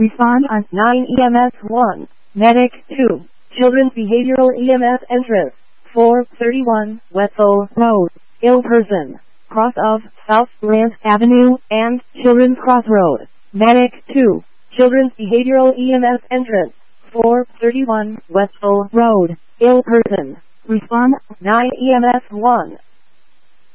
Respond on 9 EMS 1. Medic 2. Children's Behavioral EMS entrance. 431 Wetzel Road. Ill person. Cross of South Grant Avenue and Children's Crossroad. Medic 2. Children's Behavioral EMS entrance. 431 Wetzel Road. Ill person. Respond 9 EMS 1.